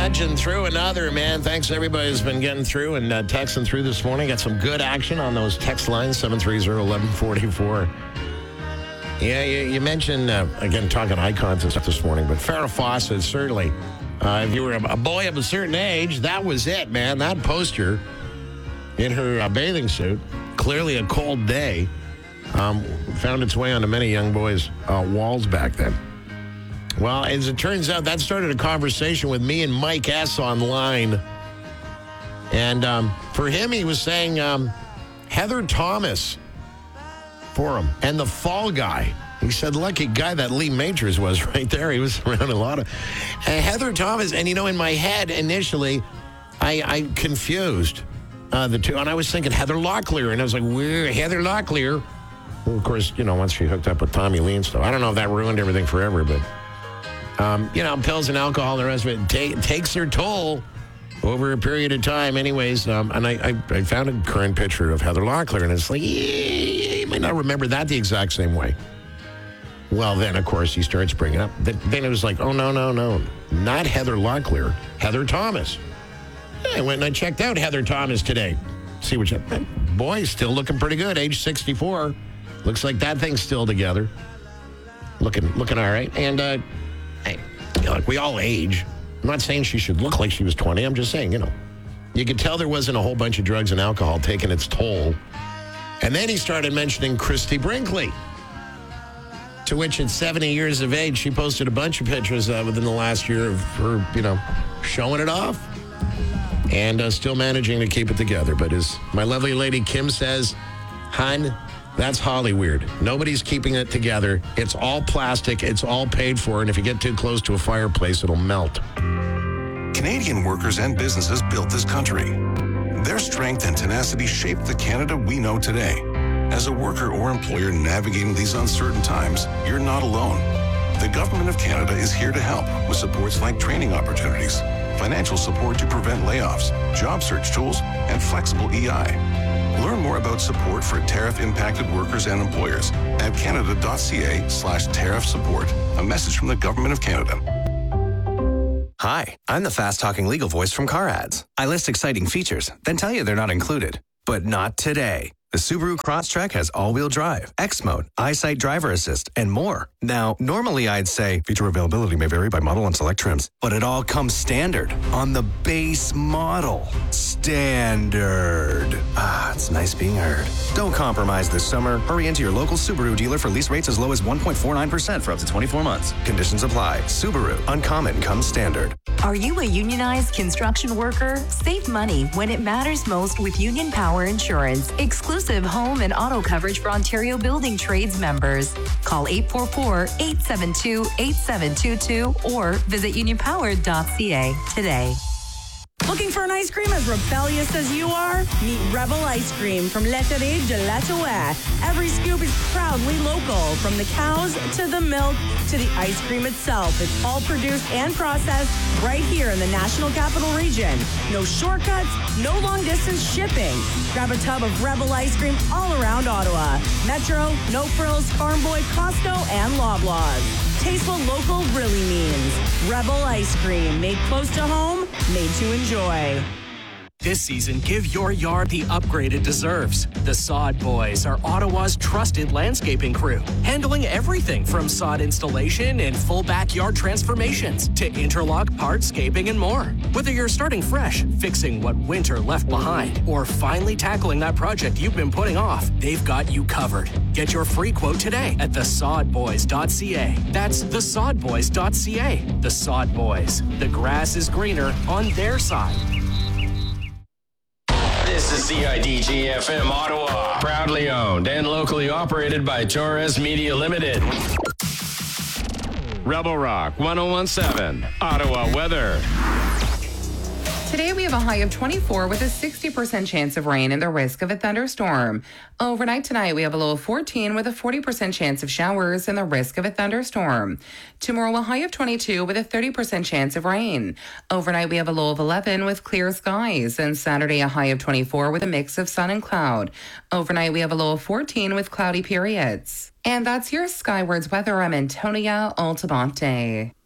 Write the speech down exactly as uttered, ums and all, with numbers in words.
nudging through another, man. Thanks, everybody who's been getting through and uh, texting through this morning. Got some good action on those text lines, seven three zero, one one four four. Yeah, you, you mentioned, uh, again, talking icons and stuff this morning, but Farrah Fawcett, certainly, uh, if you were a boy of a certain age, that was it, man. That poster in her uh, bathing suit, clearly a cold day, um, found its way onto many young boys' uh, walls back then. Well, as it turns out, that started a conversation with me and Mike S. online. And um, for him, he was saying um, Heather Thomas for him. And the fall guy. He said, lucky guy that Lee Majors was right there. He was around a lot of... And Heather Thomas, and you know, in my head, initially, I, I confused uh, the two. And I was thinking Heather Locklear. And I was like, where Heather Locklear? Well, of course, you know, once she hooked up with Tommy Lee and stuff. I don't know if that ruined everything forever, but... Um, you know, pills and alcohol and the rest of it ta- takes their toll over a period of time anyways. Um, and I, I, I found a current picture of Heather Locklear, and it's like, yeah, you might not remember that the exact same way. Well, then, of course, he starts bringing up. Then it was like, oh, no, no, no. Not Heather Locklear. Heather Thomas. I went and I checked out Heather Thomas today. See what you... Boy, still looking pretty good. Age sixty-four. Looks like that thing's still together. Looking, looking all right. And, uh... Hey, you know, like we all age. I'm not saying she should look like she was twenty. I'm just saying, you know, you could tell there wasn't a whole bunch of drugs and alcohol taking its toll. And then he started mentioning Christy Brinkley, to which at seventy years of age, she posted a bunch of pictures uh, within the last year of her, you know, showing it off and uh, still managing to keep it together. But as my lovely lady Kim says, hun, that's Hollyweird. Nobody's keeping it together. It's all plastic. It's all paid for. And if you get too close to a fireplace, it'll melt. Canadian workers and businesses built this country. Their strength and tenacity shaped the Canada we know today. As a worker or employer navigating these uncertain times, you're not alone. The Government of Canada is here to help with supports like training opportunities, financial support to prevent layoffs, job search tools, and flexible E I. Learn more about support for tariff-impacted workers and employers at canada.ca slash tariff support. A message from the Government of Canada. Hi, I'm the fast-talking legal voice from Car Ads. I list exciting features, then tell you they're not included. But not today. The Subaru Crosstrek has all-wheel drive, X-Mode, EyeSight Driver Assist, and more. Now, normally I'd say feature availability may vary by model and select trims, but it all comes standard on the base model. Standard. Ah, it's nice being heard. Don't compromise this summer. Hurry into your local Subaru dealer for lease rates as low as one point four nine percent for up to twenty-four months. Conditions apply. Subaru. Uncommon comes standard. Are you a unionized construction worker? Save money when it matters most with Union Power Insurance. Exclusive home and auto coverage for Ontario Building Trades members. Call eight four four, eight seven two, eight seven two two or visit union power dot c a today. Looking for an ice cream as rebellious as you are? Meet Rebel Ice Cream from Letterie de l'Ottawa. Every scoop is proudly local, from the cows to the milk to the ice cream itself. It's all produced and processed right here in the National Capital Region. No shortcuts, no long-distance shipping. Grab a tub of Rebel Ice Cream all around Ottawa. Metro, No Frills, Farm Boy, Costco, and Loblaws. Taste what local really means. Rebel Ice Cream, made close to home, made to enjoy. This season, give your yard the upgrade it deserves. The Sod Boys are Ottawa's trusted landscaping crew, handling everything from sod installation and full backyard transformations to interlock, hardscaping, and more. Whether you're starting fresh, fixing what winter left behind, or finally tackling that project you've been putting off, they've got you covered. Get your free quote today at the sod boys dot c a. That's the sod boys dot c a. The Sod Boys. The grass is greener on their side. This is C I D G F M Ottawa, proudly owned and locally operated by Torres Media Limited. Rebel Rock one oh one seven, Ottawa weather. Today we have a high of twenty-four with a sixty percent chance of rain and the risk of a thunderstorm. Overnight tonight we have a low of fourteen with a forty percent chance of showers and the risk of a thunderstorm. Tomorrow a high of twenty-two with a thirty percent chance of rain. Overnight we have a low of eleven with clear skies, and Saturday a high of twenty-four with a mix of sun and cloud. Overnight we have a low of fourteen with cloudy periods. And that's your Skywards weather. I'm Antonia Altamonte.